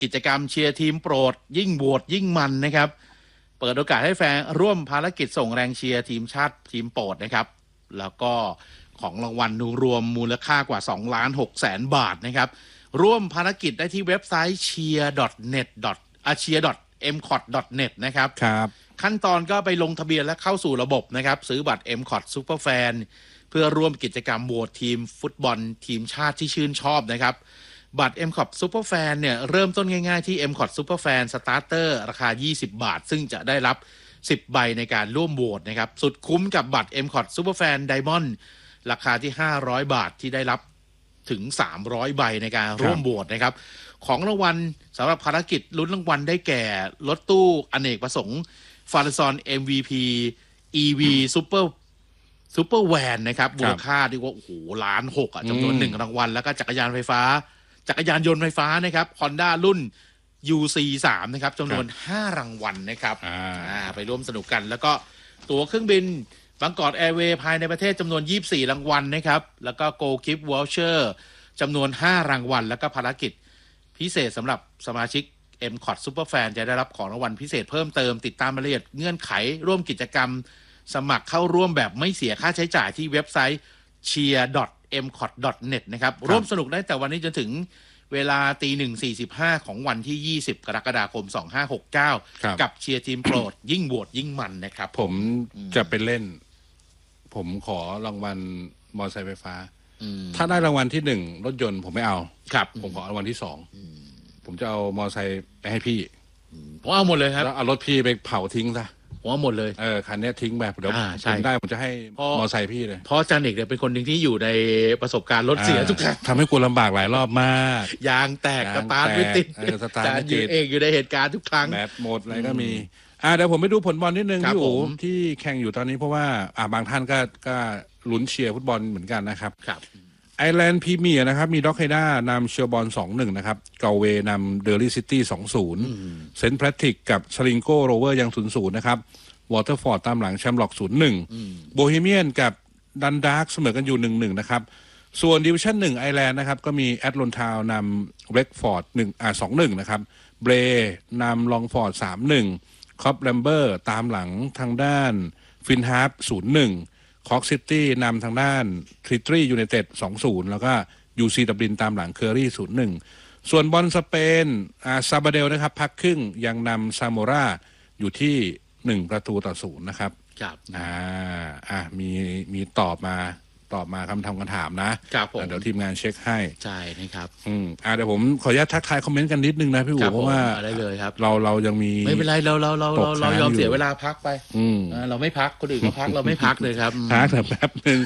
กิจกรรมเชียร์ทีมโปรดยิ่งโหวตยิ่งมันนะครับเปิดโอกาสให้แฟนร่วมภารกิจส่งแรงเชียร์ทีมชาติทีมโปรดนะครับแล้วก็ของรางวัลรวมมูลค่ากว่า 2,600,000 บาทนะครับร่วมภารกิจได้ที่เว็บไซต์ cheer.net.mcot.net นะครับขั้นตอนก็ไปลงทะเบียนและเข้าสู่ระบบนะครับซื้อบัตร MCOT Superfan เพื่อร่วมกิจกรรมโหวตทีมฟุตบอลทีมชาติที่ชื่นชอบนะครับบัตร MCOT Superfan เนี่ยเริ่มต้นง่ายๆที่ MCOT Superfan Starter ราคา20 บาทซึ่งจะได้รับ10 ใบในการร่วมโหวตนะครับสุดคุ้มกับบัตร MCOT Superfan Diamond ราคาที่500 บาทที่ได้รับถึง300 ใบในการร่วมโหวตนะครับของรางวัลสำหรับภารกิจลุ้นรางวัลได้แก่รถตู้อเนกประสงค์ฟาร์ซอน MVP EV Super Van นะครับมูลค่าที่ว่าโอ้โห1,600,000จำนวน1รางวัลแล้วก็จักรยานยนต์ไฟฟ้านะครับ Honda รุ่น UC3 นะครับจำนวน5รางวัลนะครับไปร่วมสนุกกันแล้วก็ตั๋วเครื่องบินบางกอกแอร์เวย์ภายในประเทศจำนวน24รางวัลนะครับแล้วก็ Go Gift Voucher จำนวน5รางวัลแล้วก็ภารกิจพิเศษสำหรับสมาชิก MCOT Superfan จะได้รับของรางวัลพิเศษเพิ่มเติมติดตามรายละเอียดเงื่อนไขร่วมกิจกรรมสมัครเข้าร่วมแบบไม่เสียค่าใช้จ่ายที่เว็บไซต์ cheer.mcot.net นะครับร่วมสนุกได้แต่วันนี้จนถึงเวลา 1:45 ของวันที่ 20 กรกฎาคม 2569 กับเชียร์ทีมโปรดยิ่งโหวตยิ่งมันนะครับผมจะไปเล่นผมขอรางวัลมอเตอร์ไซค์ไฟฟ้าถ้าได้รางวัลที่1รถยนต์ผมไม่เอาครับผมขอรางวัลที่2ผมจะเอามอเตอร์ไซค์ไปให้พี่ผมเอาหมดเลยครับแล้วเอารถพี่ไปเผาทิ้งซะผมเอาหมดเลยคันนี้ทิ้งแบบเดี๋ยวผมได้ผมจะให้มอเตอร์ไซค์พี่เลยเพราะจันเอกเนี่ยเป็นคนหนึ่งที่อยู่ในประสบการณ์รถเสียทุกครั้งทำให้กูลำบากหลายรอบมากยางแตกสตาร์ทไม่ติดจานเอกอยู่ในเหตุการณ์ทุกครั้งแบตหมดอะไรก็มีเดี๋ยวผมไปดูผลบอลนิดนึงพี่อู๋ที่แข่งอยู่ตอนนี้เพราะว่าบางท่านก็ลุ้นเชียร์ฟุตบอลเหมือนกันนะครับไอร์แลนด์พรีเมียร์นะครับมีด็อกไฮด้านำเชียร์บอล 2-1 นะครับเกาเวนำเดอร์ลี่ซิตี้ 2-0 เซนต์แพทริกกับสลิงโกโรเวอร์ยัง 0-0 นะครับวอเตอร์ฟอร์ดตามหลังแชมป์ล็อก 0-1 โบฮีเมียนกับดันดาร์กเสมอกันอยู่ 1-1 นะครับส่วนดิวิชั่น 1 ไอร์แลนด์นะครับก็มีแอตแลนทาวนำเรดฟอร์ด2-1 นะครับเบรนำลองฟอร์ด 3-1 คอปแลมเบอร์ตามหลังทางด้านฟินฮาร์ป 0-1 คอกซิตี้นำทางด้านทริตรียูไนเต็ด 2-0 แล้วก็ยูซีดับลินตามหลังเคอรี่ 0-1 ส่วนบอลสเปนซาบาเดลนะครับพักครึ่งยังนำซาโมราอยู่ที่1-0นะครับมีตอบมาคำถามนะครับเดี๋ยวทีมงานเช็คให้ใช่นะครับเดี๋ยวผมขออนุญาตทักทายคอมเมนต์กันนิดนึงนะพี่อู๋เพราะว่าได้เลยครับเรายังมีไม่เป็นไรเรายอมเสียเวลาพักไปเราไม่พักคนอื่นก็พักเราไม่พักเลยครับพักแต่แป๊บนึง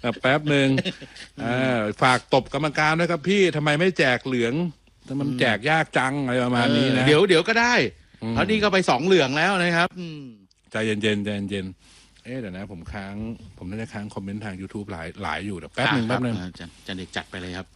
ฝากตบกรรมการด้วยครับพี่ทำไมไม่แจกเหลืองมันแจกยากจังอะไรประมาณนี้นะเดี๋ยวก็ได้เพราะนี่ก็ไป2เหลืองแล้วนะครับใจเย็นเดี๋ยวนะผมน่าจะค้างคอมเมนต์ทาง YouTube หลายอยู่เดี๋ยวแป๊บนึงจะเด็กจัดไปเลยครับ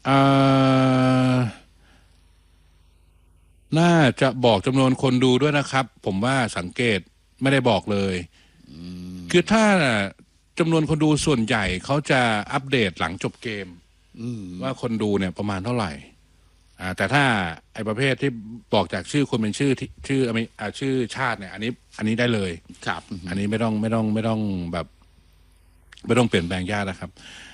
น่าจะบอกจำนวนคนดูด้วยนะครับผมว่าสังเกตไม่ได้บอกเลยคือถ้าจำนวนคนดูส่วนใหญ่เขาจะอัปเดตหลังจบเกมว่าคนดูเนี่ยประมาณเท่าไหร่แต่ถ้าไอ้ประเภทที่บอกจากชื่อคนเป็นชื่อชาติเนี่ยอันนี้ได้เลยครับอันนี้ไม่ต้องแบบไม่ต้องเปลี่ยนแปลงยากนะครับ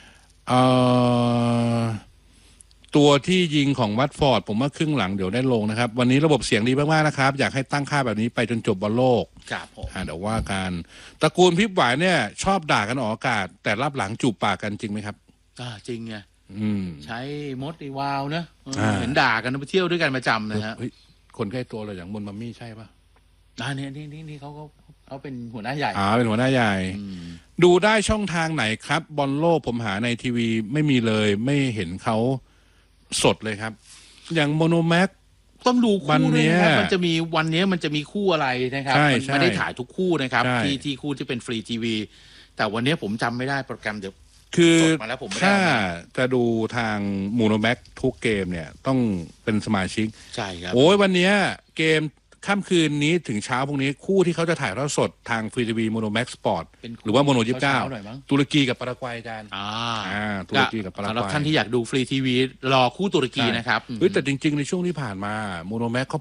ตัวที่ยิงของวัตฟอร์ดผมว่าครึ่งหลังเดี๋ยวได้ลงนะครับวันนี้ระบบเสียงดีมากๆนะครับอยากให้ตั้งค่าแบบนี้ไปจนจบบอลโลกครับผมเดี๋ยวว่าการตระกูลพิบหวายเนี่ยชอบด่ากันออกอากาศแต่รับหลังจูบปากกันจริงไหมครับจริงไงใช้มดอีวาวนะเห็นด่ากันไปเที่ยวด้วยกันประจำนะฮะคนใกล้ตัวเราอย่างมนมัมมี่ใช่ปะนี่เขาเป็นหัวหน้าใหญ่เป็นหัวหน้าใหญ่ดูได้ช่องทางไหนครับบอลโลกผมหาในทีวีไม่มีเลยไม่เห็นเขาสดเลยครับอย่างโมโนแม็กต้องดูคู่ด้วยนะครับมันจะมีวันนี้มันจะมีคู่อะไรนะครับมันไม่ได้ถ่ายทุกคู่นะครับที่คู่ที่เป็นฟรีทีวีแต่วันนี้ผมจำไม่ได้โปรแกรมเดี๋ยวคือถ้าจะดูทางโมโนแม็กทุกเกมเนี่ยต้องเป็นสมาชิกใช่ครับโอ้ยวันนี้เกมค่ำคืนนี้ถึงเช้าพรุ่งนี้คู่ที่เขาจะถ่ายทอดสดทางฟรีทีวีโมโนแม็กซ์สปอร์ตหรือว่าโมโน29ตุรกีกับปารากวัยกันตุรกีกับปารากวัยสำหรับท่านที่อยากดูฟรีทีวีรอคู่ตุรกีนะครับแต่จริงๆในช่วงที่ผ่านมาโมโนแม็กเขา